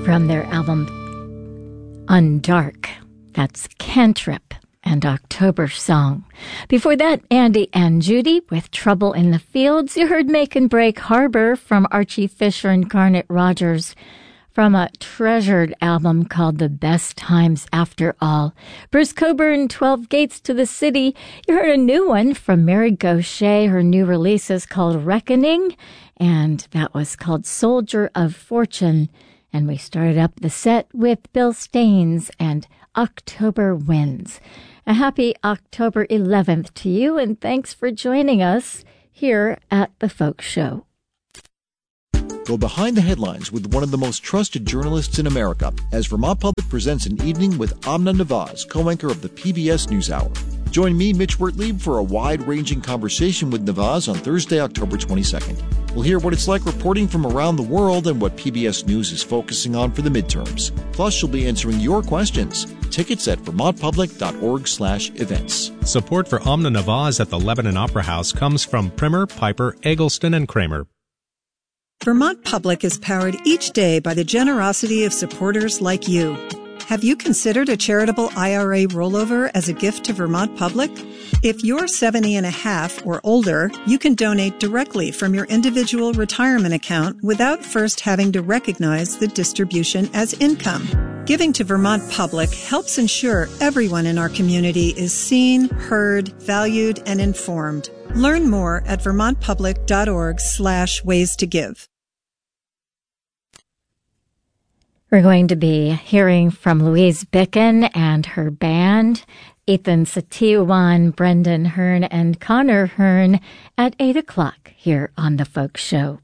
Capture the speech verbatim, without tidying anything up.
from their album Undark. That's Cantrip and October Song. Before that, Andy and Judy with Trouble in the Fields. You heard Make and Break Harbor from Archie Fisher and Garnet Rogers from a treasured album called The Best Times After All. Bruce Cockburn, twelve Gates to the City. You heard a new one from Mary Gauthier. Her new release is called Reckoning, and that was called Soldier of Fortune. And we started up the set with Bill Staines and October Winds. A happy October eleventh to you, and thanks for joining us here at The Folk Show. Go behind the headlines with one of the most trusted journalists in America as Vermont Public presents an evening with Amna Nawaz, co-anchor of the P B S NewsHour. Join me, Mitch Wertlieb, for a wide-ranging conversation with Nawaz on Thursday, October twenty-second. We'll hear what it's like reporting from around the world and what P B S News is focusing on for the midterms. Plus, she'll be answering your questions. Tickets at vermontpublic.org slash events. Support for Amna Nawaz at the Lebanon Opera House comes from Primer, Piper, Eggleston, and Kramer. Vermont Public is powered each day by the generosity of supporters like you. Have you considered a charitable I R A rollover as a gift to Vermont Public? If you're seventy and a half or older, you can donate directly from your individual retirement account without first having to recognize the distribution as income. Giving to Vermont Public helps ensure everyone in our community is seen, heard, valued, and informed. Learn more at vermontpublic.org slash ways to give. We're going to be hearing from Louise Bicken and her band, Ethan Satiwan, Brendan Hearn, and Connor Hearn at eight o'clock here on The Folk Show.